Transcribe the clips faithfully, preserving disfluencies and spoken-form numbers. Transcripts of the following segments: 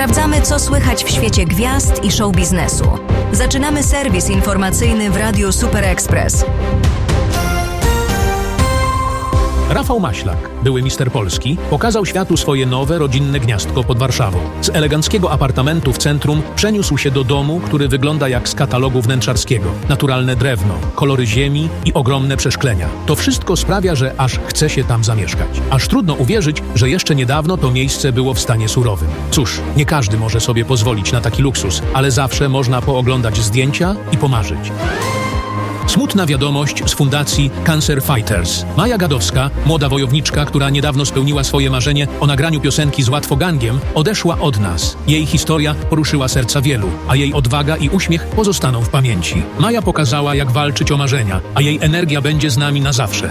Sprawdzamy, co słychać w świecie gwiazd i show biznesu. Zaczynamy serwis informacyjny w Radiu Super Express. Rafał Maślak, były mister Polski, pokazał światu swoje nowe, rodzinne gniazdko pod Warszawą. Z eleganckiego apartamentu w centrum przeniósł się do domu, który wygląda jak z katalogu wnętrzarskiego. Naturalne drewno, kolory ziemi i ogromne przeszklenia. To wszystko sprawia, że aż chce się tam zamieszkać. Aż trudno uwierzyć, że jeszcze niedawno to miejsce było w stanie surowym. Cóż, nie każdy może sobie pozwolić na taki luksus, ale zawsze można pooglądać zdjęcia i pomarzyć. Smutna wiadomość z fundacji Cancer Fighters. Maja Gadowska, młoda wojowniczka, która niedawno spełniła swoje marzenie o nagraniu piosenki z łatwogangiem, odeszła od nas. Jej historia poruszyła serca wielu, a jej odwaga i uśmiech pozostaną w pamięci. Maja pokazała, jak walczyć o marzenia, a jej energia będzie z nami na zawsze.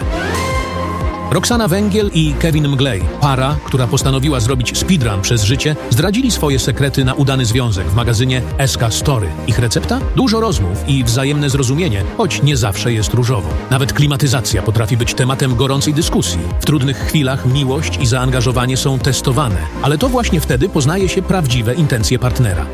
Roxana Węgiel i Kevin Mglej, para, która postanowiła zrobić speedrun przez życie, zdradzili swoje sekrety na udany związek w magazynie S K Story. Ich recepta? Dużo rozmów i wzajemne zrozumienie, choć nie zawsze jest różowo. Nawet klimatyzacja potrafi być tematem gorącej dyskusji. W trudnych chwilach miłość i zaangażowanie są testowane, ale to właśnie wtedy poznaje się prawdziwe intencje partnera.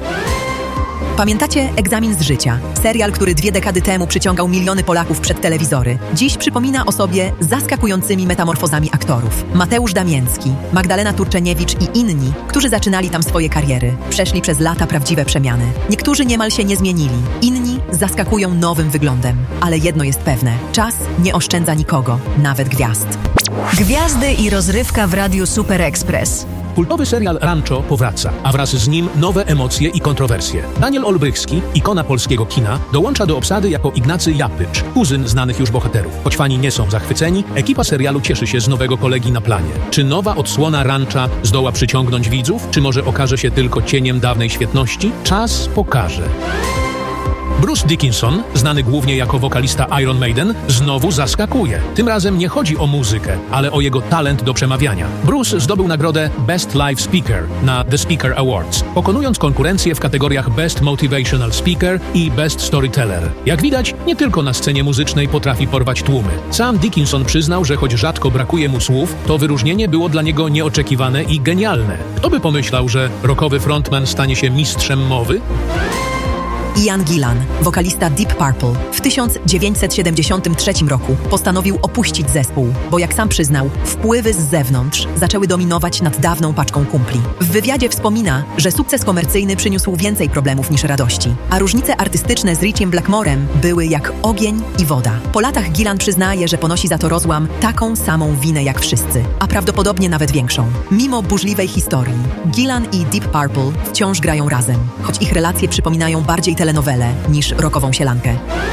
Pamiętacie Egzamin z życia? Serial, który dwie dekady temu przyciągał miliony Polaków przed telewizory. Dziś przypomina o sobie zaskakującymi metamorfozami aktorów. Mateusz Damięcki, Magdalena Turczeniewicz i inni, którzy zaczynali tam swoje kariery. Przeszli przez lata prawdziwe przemiany. Niektórzy niemal się nie zmienili. Inni zaskakują nowym wyglądem. Ale jedno jest pewne. Czas nie oszczędza nikogo, nawet gwiazd. Gwiazdy i rozrywka w Radiu Super Express. Kultowy serial Rancho powraca, a wraz z nim nowe emocje i kontrowersje. Daniel Olbrychski, ikona polskiego kina, dołącza do obsady jako Ignacy Japycz, kuzyn znanych już bohaterów. Choć fani nie są zachwyceni, ekipa serialu cieszy się z nowego kolegi na planie. Czy nowa odsłona Rancha zdoła przyciągnąć widzów, czy może okaże się tylko cieniem dawnej świetności? Czas pokaże. Bruce Dickinson, znany głównie jako wokalista Iron Maiden, znowu zaskakuje. Tym razem nie chodzi o muzykę, ale o jego talent do przemawiania. Bruce zdobył nagrodę Best Live Speaker na The Speaker Awards, pokonując konkurencję w kategoriach Best Motivational Speaker i Best Storyteller. Jak widać, nie tylko na scenie muzycznej potrafi porwać tłumy. Sam Dickinson przyznał, że choć rzadko brakuje mu słów, to wyróżnienie było dla niego nieoczekiwane i genialne. Kto by pomyślał, że rockowy frontman stanie się mistrzem mowy? Ian Gillan, wokalista Deep Purple, w tysiąc dziewięćset siedemdziesiątym trzecim roku postanowił opuścić zespół, bo jak sam przyznał, wpływy z zewnątrz zaczęły dominować nad dawną paczką kumpli. W wywiadzie wspomina, że sukces komercyjny przyniósł więcej problemów niż radości, a różnice artystyczne z Richiem Blackmorem były jak ogień i woda. Po latach Gillan przyznaje, że ponosi za to rozłam taką samą winę jak wszyscy, a prawdopodobnie nawet większą. Mimo burzliwej historii, Gillan i Deep Purple wciąż grają razem, choć ich relacje przypominają bardziej telenowelę niż rockową sielankę.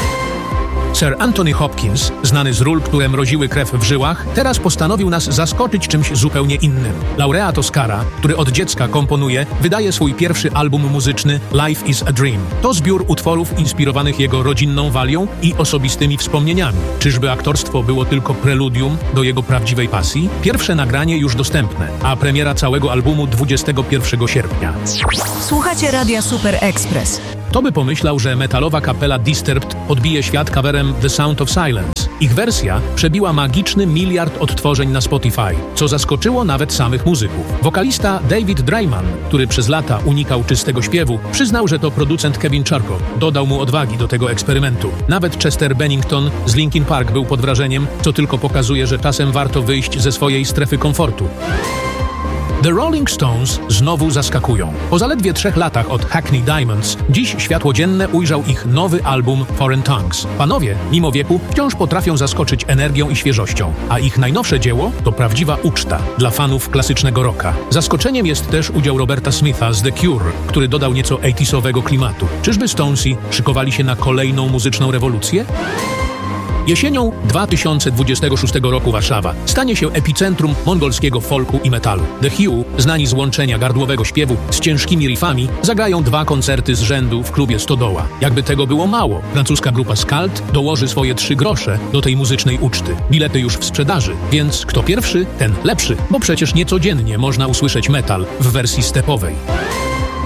Sir Anthony Hopkins, znany z ról, które mroziły krew w żyłach, teraz postanowił nas zaskoczyć czymś zupełnie innym. Laureat Oscara, który od dziecka komponuje, wydaje swój pierwszy album muzyczny Life is a Dream. To zbiór utworów inspirowanych jego rodzinną walią i osobistymi wspomnieniami. Czyżby aktorstwo było tylko preludium do jego prawdziwej pasji? Pierwsze nagranie już dostępne, a premiera całego albumu dwudziestego pierwszego sierpnia. Słuchacie Radia Super Express. Kto by pomyślał, że metalowa kapela Disturbed odbije świat coverem The Sound of Silence. Ich wersja przebiła magiczny miliard odtworzeń na Spotify, co zaskoczyło nawet samych muzyków. Wokalista David Draiman, który przez lata unikał czystego śpiewu, przyznał, że to producent Kevin Churko dodał mu odwagi do tego eksperymentu. Nawet Chester Bennington z Linkin Park był pod wrażeniem, co tylko pokazuje, że czasem warto wyjść ze swojej strefy komfortu. The Rolling Stones znowu zaskakują. Po zaledwie trzech latach od Hackney Diamonds, dziś światło dzienne ujrzał ich nowy album Foreign Tongues. Panowie, mimo wieku, wciąż potrafią zaskoczyć energią i świeżością, a ich najnowsze dzieło to prawdziwa uczta dla fanów klasycznego rocka. Zaskoczeniem jest też udział Roberta Smitha z The Cure, który dodał nieco osiemdziesiątego klimatu. Czyżby Stonesi szykowali się na kolejną muzyczną rewolucję? Jesienią dwa tysiące dwudziestego szóstego roku Warszawa stanie się epicentrum mongolskiego folku i metalu. The Who, znani z łączenia gardłowego śpiewu z ciężkimi riffami, zagrają dwa koncerty z rzędu w klubie Stodoła. Jakby tego było mało, francuska grupa Skald dołoży swoje trzy grosze do tej muzycznej uczty. Bilety już w sprzedaży, więc kto pierwszy, ten lepszy, bo przecież niecodziennie można usłyszeć metal w wersji stepowej.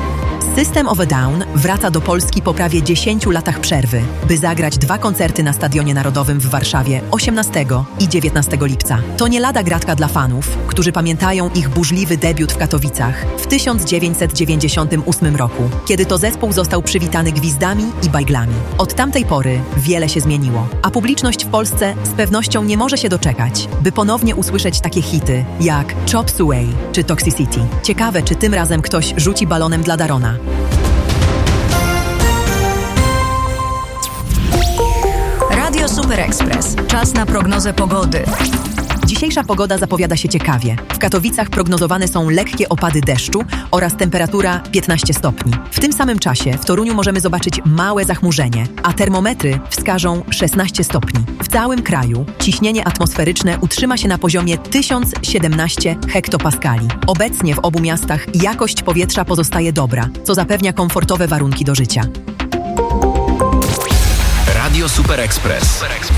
System of a Down wraca do Polski po prawie dziesięciu latach przerwy, by zagrać dwa koncerty na Stadionie Narodowym w Warszawie osiemnastego i dziewiętnastego lipca. To nie lada gratka dla fanów, którzy pamiętają ich burzliwy debiut w Katowicach w tysiąc dziewięćset dziewięćdziesiątym ósmym roku, kiedy to zespół został przywitany gwizdami i bajglami. Od tamtej pory wiele się zmieniło, a publiczność w Polsce z pewnością nie może się doczekać, by ponownie usłyszeć takie hity jak Chop Suey czy Toxicity. Ciekawe, czy tym razem ktoś rzuci balonem dla Darona. Radio Super Express. Czas na prognozę pogody. Dzisiejsza pogoda zapowiada się ciekawie. W Katowicach prognozowane są lekkie opady deszczu oraz temperatura piętnaście stopni. W tym samym czasie w Toruniu możemy zobaczyć małe zachmurzenie, a termometry wskażą szesnaście stopni. W całym kraju ciśnienie atmosferyczne utrzyma się na poziomie tysiąc siedemnaście hektopaskali. Obecnie w obu miastach jakość powietrza pozostaje dobra, co zapewnia komfortowe warunki do życia. Radio Super Express.